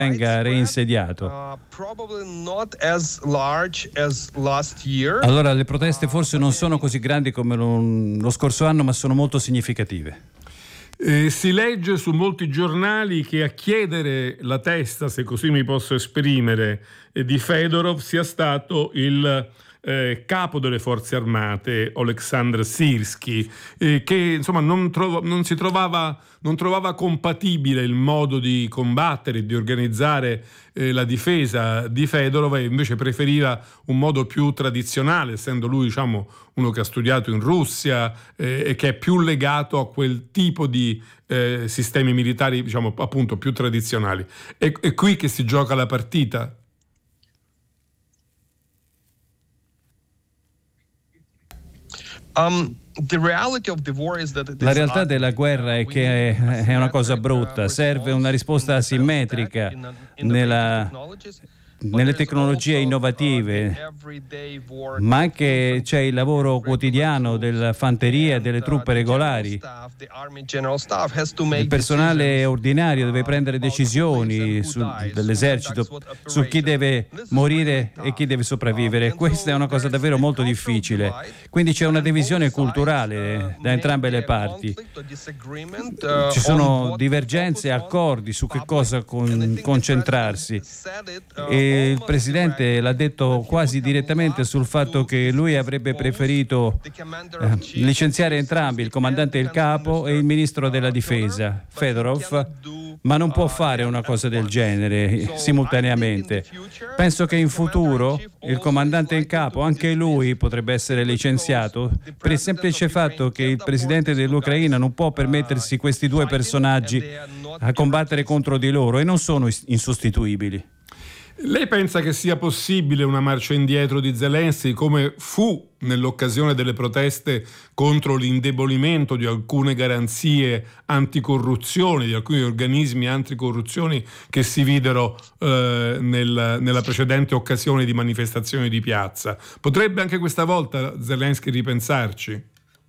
venga reinsediato. Allora le proteste forse non sono così grandi come lo scorso anno, ma sono molto significative. Si legge su molti giornali che a chiedere la testa, se così mi posso esprimere, di Fedorov sia stato il capo delle forze armate Oleksandr Syrskyi, che insomma non trovava compatibile il modo di combattere, di organizzare la difesa di Fedorov, e invece preferiva un modo più tradizionale, essendo lui, diciamo, uno che ha studiato in Russia e che è più legato a quel tipo di sistemi militari, diciamo, appunto più tradizionali. È qui che si gioca la partita. La realtà della guerra è che è una cosa brutta, serve una risposta asimmetrica nelle tecnologie innovative, ma anche c'è il lavoro quotidiano della fanteria e delle truppe regolari. Il personale ordinario deve prendere decisioni dell'esercito su chi deve morire e chi deve sopravvivere. Questa è una cosa davvero molto difficile. Quindi c'è una divisione culturale da entrambe le parti. Ci sono divergenze e accordi su che cosa concentrarsi. E il Presidente l'ha detto quasi direttamente sul fatto che lui avrebbe preferito licenziare entrambi, il comandante in capo e il ministro della difesa, Fedorov, ma non può fare una cosa del genere simultaneamente. Penso che in futuro il comandante in capo, anche lui, potrebbe essere licenziato per il semplice fatto che il Presidente dell'Ucraina non può permettersi questi due personaggi a combattere contro di loro e non sono insostituibili. Lei pensa che sia possibile una marcia indietro di Zelensky, come fu nell'occasione delle proteste contro l'indebolimento di alcune garanzie anticorruzione, di alcuni organismi anticorruzione che si videro nella precedente occasione di manifestazioni di piazza? Potrebbe anche questa volta Zelensky ripensarci?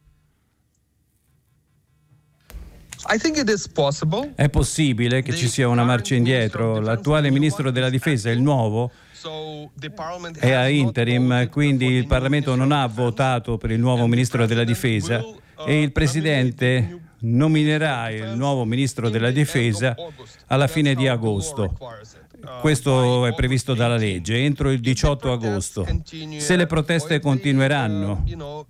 È possibile che ci sia una marcia indietro. L'attuale ministro della difesa, il nuovo, è a interim, quindi il Parlamento non ha votato per il nuovo ministro della difesa e il Presidente nominerà il nuovo ministro della difesa alla fine di agosto. Questo è previsto dalla legge, entro il 18 agosto. Se le proteste continueranno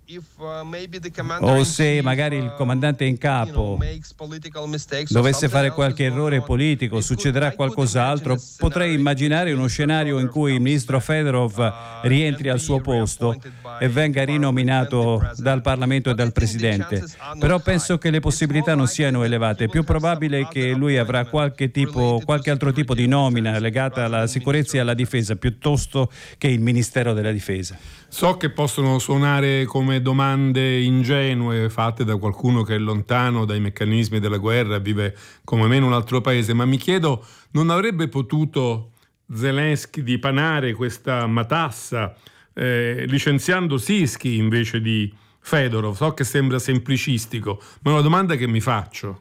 o se magari il comandante in capo dovesse fare qualche errore politico, succederà qualcos'altro, potrei immaginare uno scenario in cui il ministro Fedorov rientri al suo posto e venga rinominato dal Parlamento e dal Presidente. Però penso che le possibilità non siano elevate. È più probabile che lui avrà qualche altro tipo di nomina legata alla sicurezza e alla difesa piuttosto che il Ministero della Difesa. So che possono suonare come domande ingenue fatte da qualcuno che è lontano dai meccanismi della guerra, vive come me in un altro paese, ma mi chiedo, non avrebbe potuto Zelensky dipanare questa matassa licenziando Syrskyi invece di Fedorov? So che sembra semplicistico, ma è una domanda che mi faccio.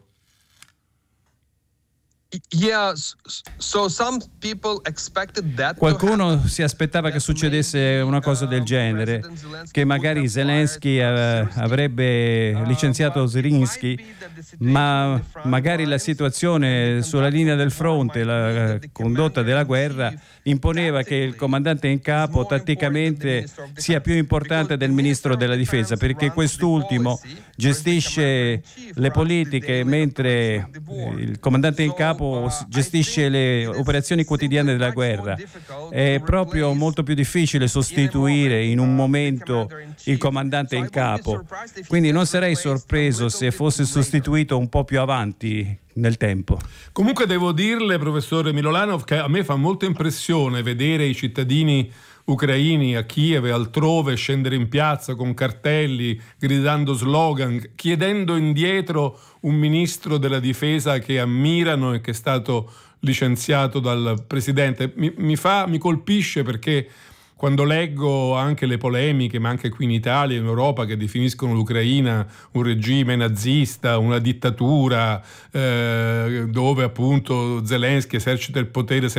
Qualcuno si aspettava che succedesse una cosa del genere, che magari Zelensky avrebbe licenziato Zelensky, ma magari la situazione sulla linea del fronte, la condotta della guerra, imponeva che il comandante in capo tatticamente sia più importante del ministro della difesa, perché quest'ultimo gestisce le politiche mentre il comandante in capo gestisce le operazioni quotidiane della guerra. È proprio molto più difficile sostituire in un momento il comandante in capo, quindi non sarei sorpreso se fosse sostituito un po' più avanti nel tempo. Comunque devo dirle, professore Milolanov, che a me fa molta impressione vedere i cittadini ucraini a Kiev e altrove scendere in piazza con cartelli, gridando slogan, chiedendo indietro un ministro della difesa che ammirano e che è stato licenziato dal presidente. Mi colpisce perché quando leggo anche le polemiche, ma anche qui in Italia e in Europa, che definiscono l'Ucraina un regime nazista, una dittatura, dove appunto Zelensky esercita il potere